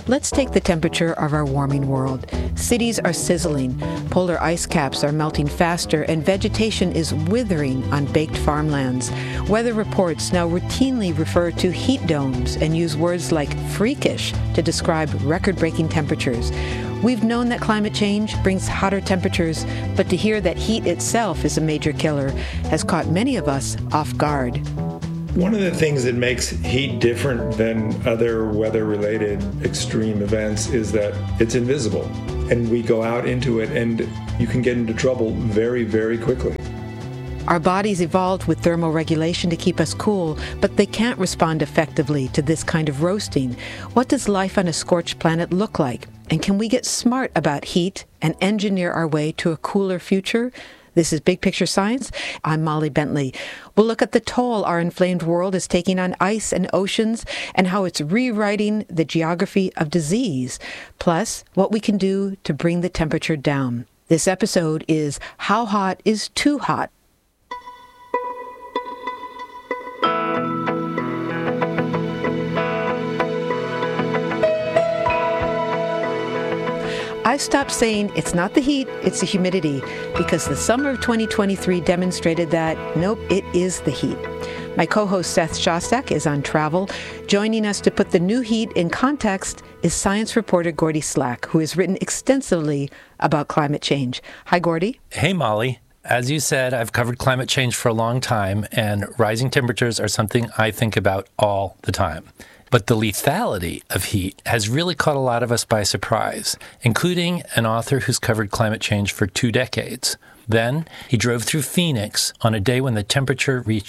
Let's take the temperature of our warming world. Cities are sizzling, polar ice caps are melting faster, and vegetation is withering on baked farmlands. Weather reports now routinely refer to heat domes and use words like freakish to describe record-breaking temperatures. We've known that climate change brings hotter temperatures, but to hear that heat itself is a major killer has caught many of us off guard. One of the things that makes heat different than other weather-related extreme events is that it's invisible, and we go out into it and you can get into trouble very, very quickly. Our bodies evolved with thermoregulation to keep us cool, but they can't respond effectively to this kind of roasting. What does life on a scorched planet look like? And can we get smart about heat and engineer our way to a cooler future? This is Big Picture Science. I'm Molly Bentley. We'll look at the toll our inflamed world is taking on ice and oceans and how it's rewriting the geography of disease, plus what we can do to bring the temperature down. This episode is How Hot is Too Hot? I stopped saying it's not the heat, it's the humidity, because the summer of 2023 demonstrated that, nope, it is the heat. My co-host Seth Shostak is on travel. Joining us to put the new heat in context is science reporter Gordy Slack, who has written extensively about climate change. Hi, Gordy. Hey, Molly. As you said, I've covered climate change for a long time, and rising temperatures are something I think about all the time. But the lethality of heat has really caught a lot of us by surprise, including an author who's covered climate change for 2 decades. Then he drove through Phoenix on a day when the temperature reached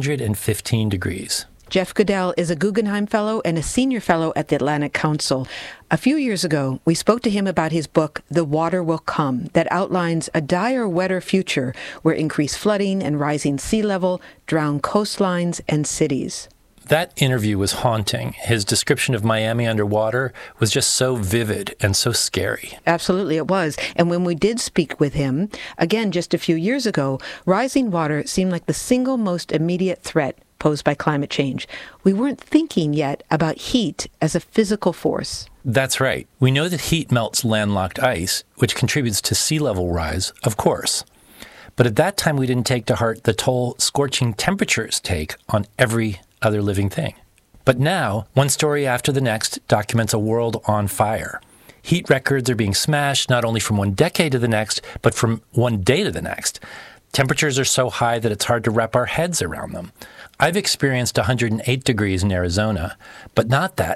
115 degrees. Jeff Goodell is a Guggenheim Fellow and a Senior Fellow at the Atlantic Council. A few years ago, we spoke to him about his book, The Water Will Come, that outlines a dire, wetter future where increased flooding and rising sea level drown coastlines and cities. That interview was haunting. His description of Miami underwater was just so vivid and so scary. Absolutely, it was. And when we did speak with him, again, just a few years ago, rising water seemed like the single most immediate threat posed by climate change. We weren't thinking yet about heat as a physical force. That's right. We know that heat melts landlocked ice, which contributes to sea level rise, of course. But at that time, we didn't take to heart the toll scorching temperatures take on every other living thing. But now, one story after the next documents a world on fire. Heat records are being smashed not only from one decade to the next, but from one day to the next. Temperatures are so high that it's hard to wrap our heads around them. I've experienced 108 degrees in Arizona, but not that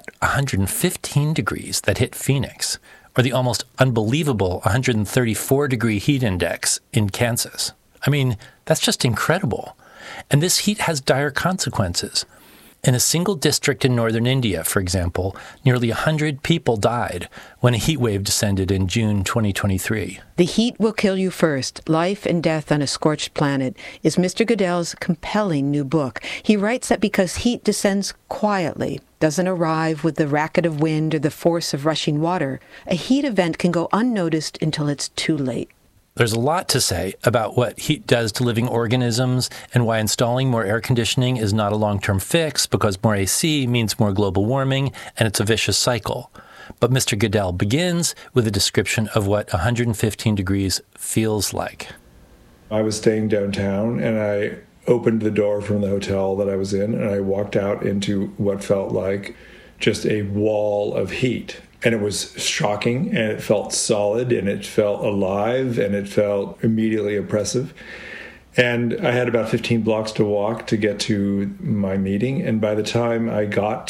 115 degrees that hit Phoenix, or the almost unbelievable 134-degree heat index in Kansas. I mean, that's just incredible. And this heat has dire consequences. In a single district in northern India, for example, nearly 100 people died when a heat wave descended in June 2023. The Heat Will Kill You First, Life and Death on a Scorched Planet is Mr. Goodell's compelling new book. He writes that because heat descends quietly, doesn't arrive with the racket of wind or the force of rushing water, a heat event can go unnoticed until it's too late. There's a lot to say about what heat does to living organisms and why installing more air conditioning is not a long-term fix because more AC means more global warming and it's a vicious cycle. But Mr. Goodell begins with a description of what 115 degrees feels like. I was staying downtown and I opened the door from the hotel that I was in and I walked out into what felt like just a wall of heat. And it was shocking, and it felt solid, and it felt alive, and it felt immediately oppressive. And I had about 15 blocks to walk to get to my meeting. And by the time I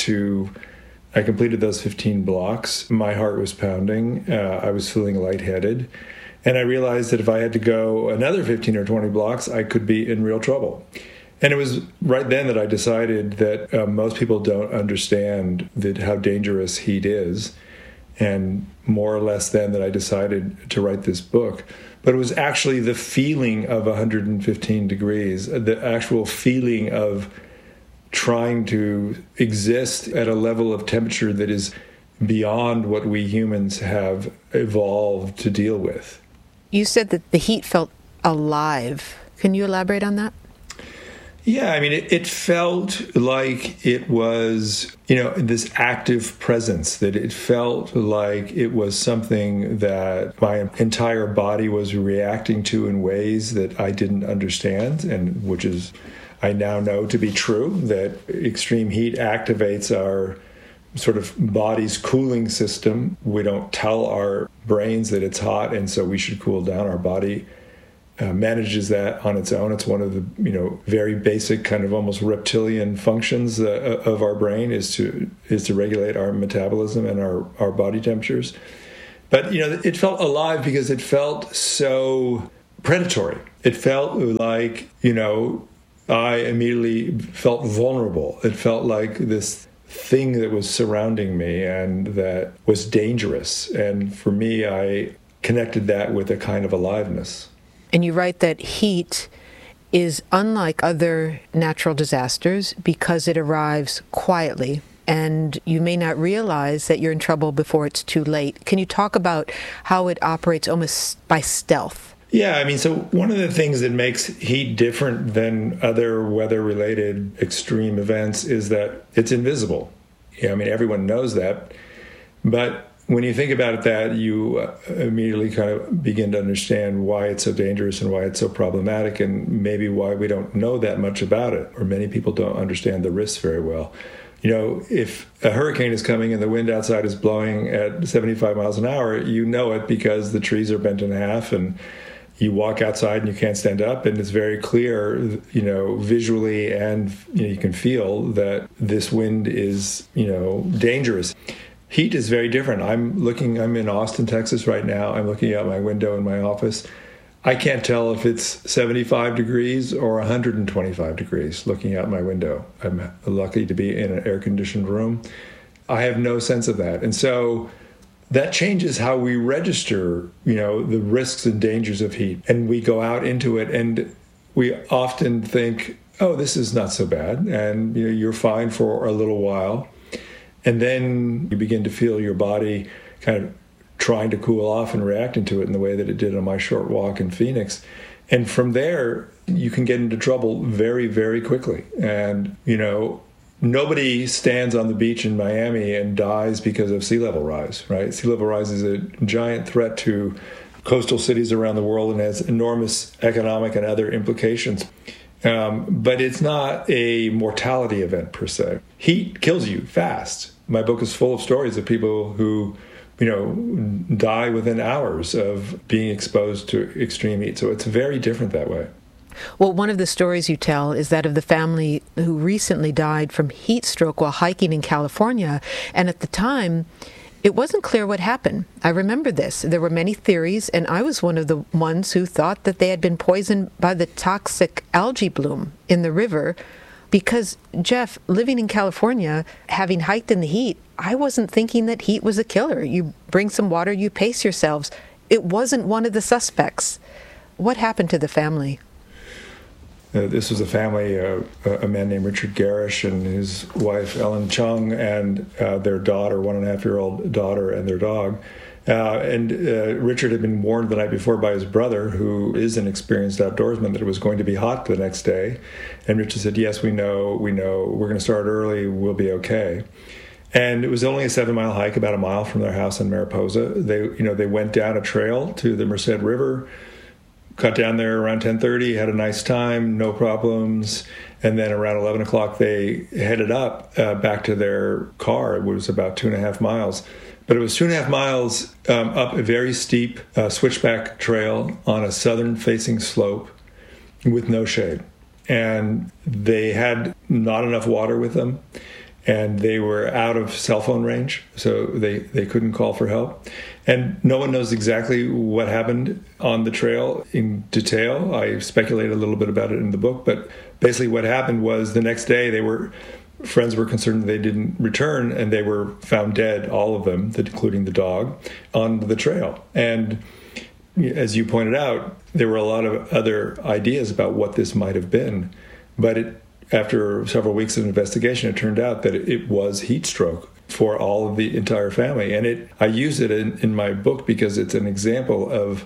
completed those 15 blocks, my heart was pounding. I was feeling lightheaded. And I realized that if I had to go another 15 or 20 blocks, I could be in real trouble. And it was right then that I decided that most people don't understand how dangerous heat is. And more or less then that I decided to write this book. But it was actually the feeling of 115 degrees, the actual feeling of trying to exist at a level of temperature that is beyond what we humans have evolved to deal with. You said that the heat felt alive. Can you elaborate on that? Yeah, I mean, it felt like it was, this active presence, that it felt like it was something that my entire body was reacting to in ways that I didn't understand, and which is, I now know to be true, that extreme heat activates our sort of body's cooling system. We don't tell our brains that it's hot, and so we should cool down. Our body manages that on its own. It's one of the very basic kind of almost reptilian functions of our brain is to regulate our metabolism and our body temperatures. But it felt alive because it felt so predatory. It felt like I immediately felt vulnerable. It felt like this thing that was surrounding me and that was dangerous. And for me, I connected that with a kind of aliveness. And you write that heat is unlike other natural disasters because it arrives quietly, and you may not realize that you're in trouble before it's too late. Can you talk about how it operates almost by stealth? Yeah, I mean, so one of the things that makes heat different than other weather-related extreme events is that it's invisible. I mean, everyone knows that. But when you think about that, you immediately kind of begin to understand why it's so dangerous and why it's so problematic, and maybe why we don't know that much about it, or many people don't understand the risks very well. If a hurricane is coming and the wind outside is blowing at 75 miles an hour, you know it because the trees are bent in half, and you walk outside and you can't stand up, and it's very clear, visually, and you can feel that this wind is, dangerous. Heat is very different. I'm in Austin, Texas right now. I'm looking out my window in my office. I can't tell if it's 75 degrees or 125 degrees looking out my window. I'm lucky to be in an air-conditioned room. I have no sense of that. And so that changes how we register, the risks and dangers of heat. And we go out into it, and we often think, oh, this is not so bad. And you're fine for a little while. And then you begin to feel your body kind of trying to cool off and reacting to it in the way that it did on my short walk in Phoenix. And from there, you can get into trouble very, very quickly. And, nobody stands on the beach in Miami and dies because of sea level rise, right? Sea level rise is a giant threat to coastal cities around the world and has enormous economic and other implications. But it's not a mortality event per se. Heat kills you fast. My book is full of stories of people who, die within hours of being exposed to extreme heat. So it's very different that way. Well, one of the stories you tell is that of the family who recently died from heat stroke while hiking in California. And at the time, it wasn't clear what happened. I remember this. There were many theories, and I was one of the ones who thought that they had been poisoned by the toxic algae bloom in the river. Because, Jeff, living in California, having hiked in the heat, I wasn't thinking that heat was a killer. You bring some water, you pace yourselves. It wasn't one of the suspects. What happened to the family? This was a family, a man named Richard Garish and his wife, Ellen Chung, and their daughter, 1.5-year-old daughter, and their dog. Richard had been warned the night before by his brother, who is an experienced outdoorsman, that it was going to be hot the next day. And Richard said, yes, we know, we're going to start early, we'll be okay. And it was only a 7-mile hike, about a mile from their house in Mariposa. They went down a trail to the Merced River, got down there around 10:30, had a nice time, no problems. And then around 11 o'clock, they headed up back to their car. It was about 2.5 miles. But it was 2.5 miles up a very steep switchback trail on a southern-facing slope with no shade. And they had not enough water with them, and they were out of cell phone range, so they couldn't call for help. And no one knows exactly what happened on the trail in detail. I speculate a little bit about it in the book, but basically what happened was the next day friends were concerned they didn't return, and they were found dead, all of them, including the dog, on the trail. And as you pointed out, there were a lot of other ideas about what this might have been. But after several weeks of investigation, it turned out that it was heat stroke for all of the entire family. And I use it in my book because it's an example of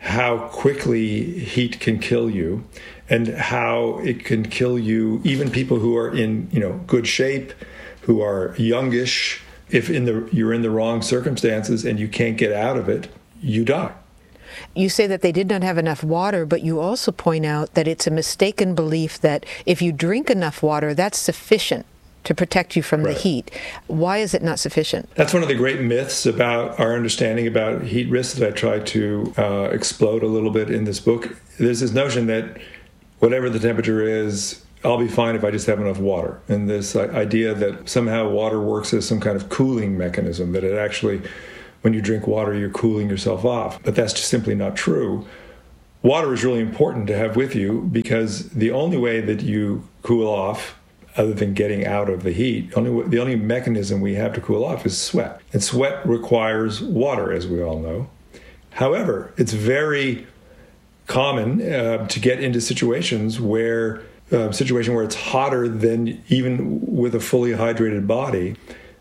how quickly heat can kill you and how it can kill you, even people who are in, good shape, who are youngish. If you're in the wrong circumstances and you can't get out of it, you die. You say that they did not have enough water, but you also point out that it's a mistaken belief that if you drink enough water, that's sufficient to protect you from the heat. Why is it not sufficient? That's one of the great myths about our understanding about heat risks that I try to explode a little bit in this book. There's this notion that whatever the temperature is, I'll be fine if I just have enough water. And this idea that somehow water works as some kind of cooling mechanism, that it actually, when you drink water, you're cooling yourself off. But that's just simply not true. Water is really important to have with you because the only way that you cool off, other than getting out of the heat, the only mechanism we have to cool off is sweat. And sweat requires water, as we all know. However, it's very common to get into situations where it's hotter than even with a fully hydrated body,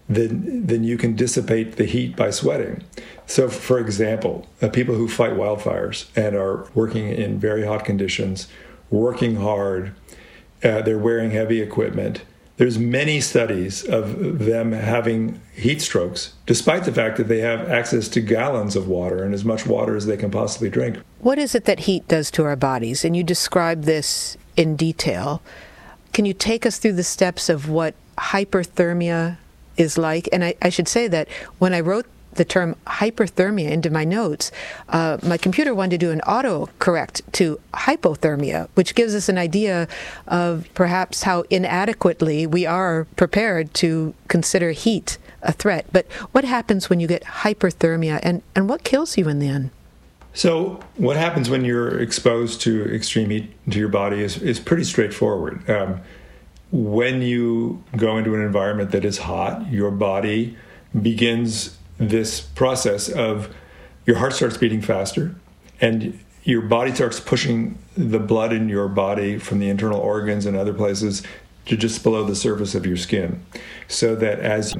then you can dissipate the heat by sweating. So, for example, people who fight wildfires and are working in very hot conditions, working hard, they're wearing heavy equipment. There's many studies of them having heat strokes, despite the fact that they have access to gallons of water and as much water as they can possibly drink. What is it that heat does to our bodies? And you describe this in detail. Can you take us through the steps of what hyperthermia is like? And I should say that when I wrote the term hyperthermia into my notes, my computer wanted to do an autocorrect to hypothermia, which gives us an idea of perhaps how inadequately we are prepared to consider heat a threat. But what happens when you get hyperthermia, and what kills you in the end? So what happens when you're exposed to extreme heat to your body is pretty straightforward. When you go into an environment that is hot, your body begins this process of your heart starts beating faster and your body starts pushing the blood in your body from the internal organs and other places to just below the surface of your skin, so that as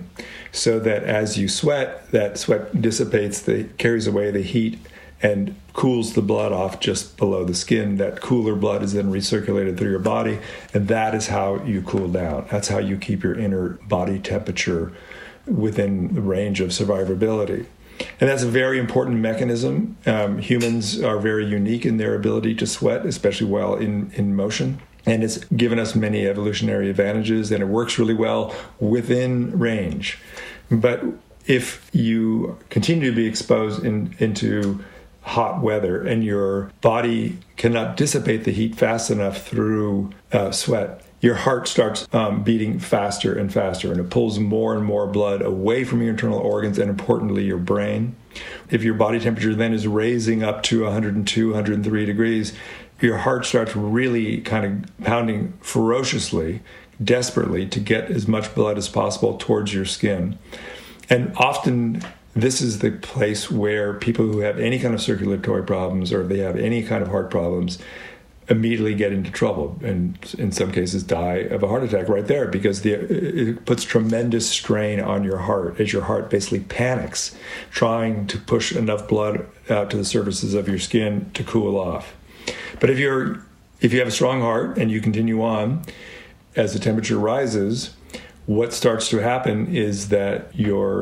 you sweat, that sweat dissipates, carries away the heat and cools the blood off just below the skin. That cooler blood is then recirculated through your body, and that is how you cool down. That's how you keep your inner body temperature within the range of survivability. And that's a very important mechanism. Humans are very unique in their ability to sweat, especially while in motion. And it's given us many evolutionary advantages, and it works really well within range. But if you continue to be exposed into hot weather and your body cannot dissipate the heat fast enough through sweat, your heart starts beating faster and faster, and it pulls more and more blood away from your internal organs and, importantly, your brain. If your body temperature then is raising up to 102, 103 degrees, your heart starts really kind of pounding ferociously, desperately, to get as much blood as possible towards your skin. And often this is the place where people who have any kind of circulatory problems or they have any kind of heart problems immediately get into trouble and in some cases die of a heart attack right there, because it puts tremendous strain on your heart as your heart basically panics trying to push enough blood out to the surfaces of your skin to cool off. But if you have a strong heart and you continue on, as the temperature rises, what starts to happen is that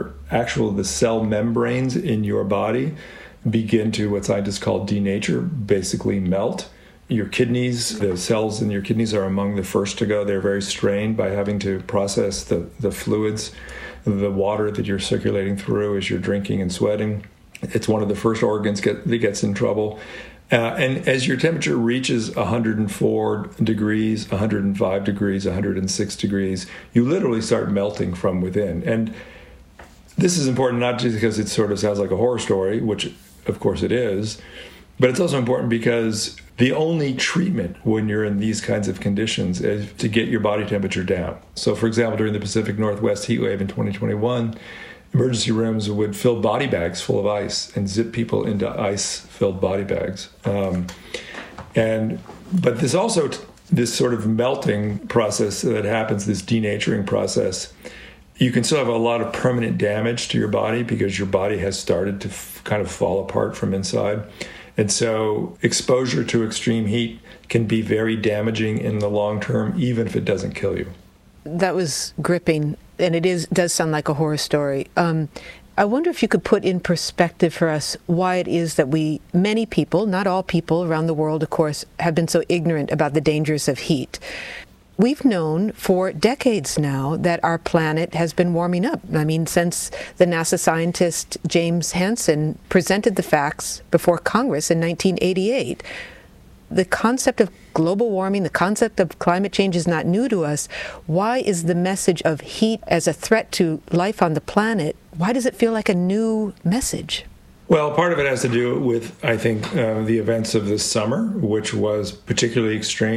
the cell membranes in your body begin to, what scientists call denature, basically melt. Your kidneys, the cells in your kidneys are among the first to go. They're very strained by having to process the fluids, the water that you're circulating through as you're drinking and sweating. It's one of the first organs that gets in trouble. And as your temperature reaches 104 degrees, 105 degrees, 106 degrees, you literally start melting from within. And this is important not just because it sort of sounds like a horror story, which of course it is, but it's also important because the only treatment when you're in these kinds of conditions is to get your body temperature down. So, for example, during the Pacific Northwest heat wave in 2021, emergency rooms would fill body bags full of ice and zip people into ice-filled body bags. But there's also this sort of melting process that happens, this denaturing process. You can still have a lot of permanent damage to your body because your body has started to kind of fall apart from inside. And so exposure to extreme heat can be very damaging in the long term, even if it doesn't kill you. That was gripping, and does sound like a horror story. I wonder if you could put in perspective for us why it is that many people, not all people around the world, of course, have been so ignorant about the dangers of heat. We've known for decades now that our planet has been warming up. I mean, since the NASA scientist James Hansen presented the facts before Congress in 1988. The concept of global warming, the concept of climate change is not new to us. Why is the message of heat as a threat to life on the planet, why does it feel like a new message? Well, part of it has to do with, I think, the events of this summer, which was particularly extreme.